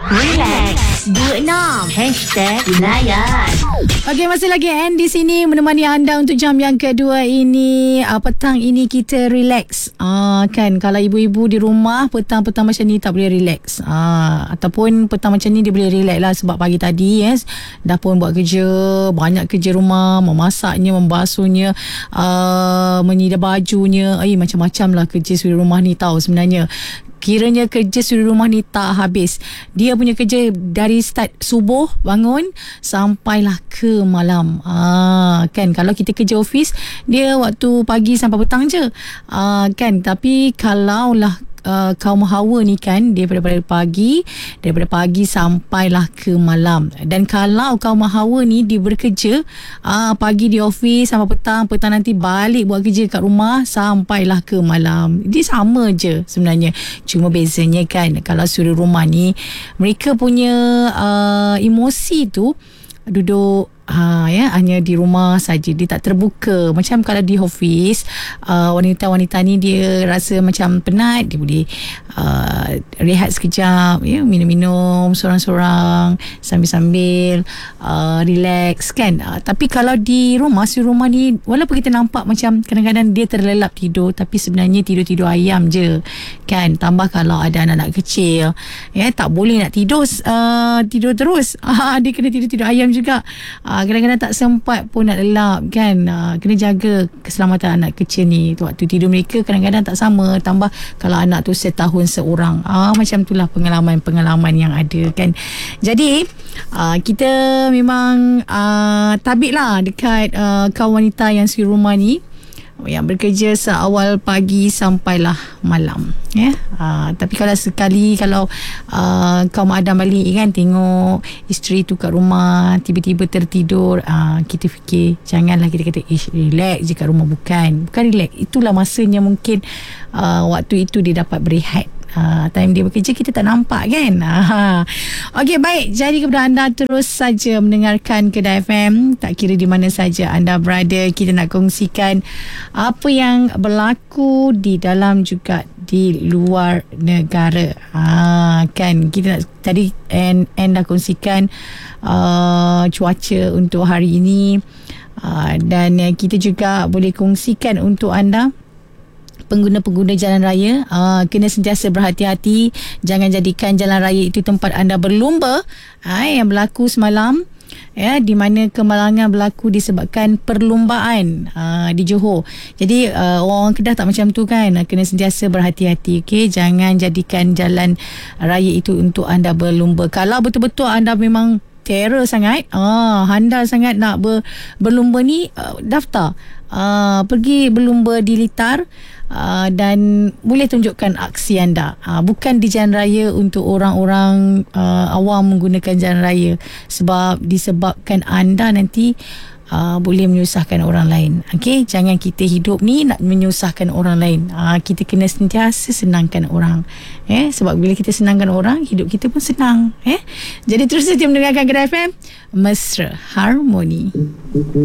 Relax 26 #Layan. Okey, masih lagi Anne di sini menemani anda untuk jam yang kedua ini. Petang ini kita relax. Kan kalau ibu-ibu di rumah petang-petang macam ni tak boleh relax. Ataupun petang macam ni dia boleh relax lah sebab pagi tadi dah pun buat kerja, banyak kerja rumah, memasaknya, membasuhnya, menyidar bajunya, macam-macam lah kerja suri rumah ni tahu sebenarnya. Kiranya kerja suri rumah ni tak habis. Dia punya kerja dari start subuh bangun sampailah ke malam. Kan kalau kita kerja office dia waktu pagi sampai petang je. Kan tapi kalaulah kaum hawa ni kan dia daripada pagi sampailah ke malam. Dan kalau kaum hawa ni dia bekerja pagi di office sampai petang nanti balik buat kerja kat rumah sampailah ke malam. Dia sama je sebenarnya, cuma bezanya kan kalau suri rumah ni mereka punya emosi tu duduk hanya di rumah saja, dia tak terbuka. Macam kalau di office wanita-wanita ni dia rasa macam penat, dia boleh rehat sekejap, minum-minum sorang-sorang sambil-sambil relax kan. Tapi kalau di rumah, si rumah ni walaupun kita nampak macam kadang-kadang dia terlelap tidur, tapi sebenarnya tidur-tidur ayam je kan. Tambah kalau ada anak-anak kecil tak boleh nak tidur terus. Dia kena tidur-tidur ayam juga. Kadang-kadang tak sempat pun nak lelap kan. Kena jaga keselamatan anak kecil ni. Waktu tidur mereka kadang-kadang tak sama. Tambah kalau anak tu setahun seorang. Macam itulah pengalaman yang ada kan. Jadi kita memang tabik lah dekat kaum wanita yang suri rumah ni, yang bekerja seawal pagi sampailah malam tapi kalau sekali kaum adam balik kan, tengok isteri tu kat rumah tiba-tiba tertidur, kita fikir janganlah kita kata relax je kat rumah. Bukan relax, itulah masanya mungkin waktu itu dia dapat berehat. Time dia bekerja kita tak nampak kan. Okey, baik, jadi kepada anda terus saja mendengarkan Kedah FM, tak kira di mana saja anda berada. Kita nak kongsikan apa yang berlaku di dalam juga di luar negara. Kan kita tadi Anne dah kongsikan cuaca untuk hari ini, dan kita juga boleh kongsikan untuk anda pengguna-pengguna jalan raya, kena sentiasa berhati-hati. Jangan jadikan jalan raya itu tempat anda berlumba. Yang berlaku semalam di mana kemalangan berlaku disebabkan perlumbaan di Johor. Jadi orang Kedah tak macam tu kan, kena sentiasa berhati-hati. Okey, jangan jadikan jalan raya itu untuk anda berlumba. Kalau betul-betul anda memang terror sangat, handal sangat nak berlumba ni, daftar pergi berlumba di Litar, dan boleh tunjukkan aksi anda. Bukan di jalan raya untuk orang-orang awam menggunakan jalan raya, sebab disebabkan anda nanti boleh menyusahkan orang lain. Okey, jangan kita hidup ni nak menyusahkan orang lain. Kita kena sentiasa senangkan orang. Sebab bila kita senangkan orang, hidup kita pun senang. Jadi terus saja mendengarkan Kedah FM, Mesra Harmoni.